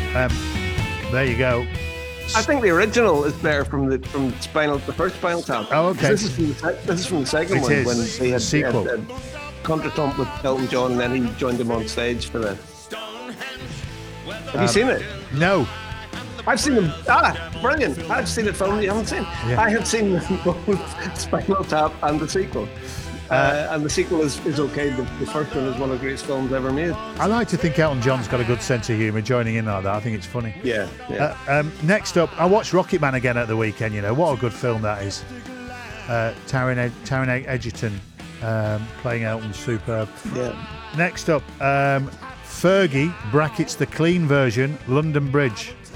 There you go. I think the original is better from the first Spinal Tap. Oh, okay. This is from the second It one is. when they had Sequel. contretemps with Elton John, and then he joined them on stage for the. Have you seen it? No. I've seen them. Brilliant! I've seen it filmed. You haven't seen. Yeah. I have seen both Spinal Tap and the sequel. And the sequel is okay. The first one is one of the greatest films ever made. I like to think Elton John's got a good sense of humour joining in like that. I think it's funny. Yeah. Next up, I watched Rocket Man again at the weekend. You know, what a good film that is. Taron Egerton playing Elton, superb. Yeah. Next up, Fergie, brackets the clean version, London Bridge.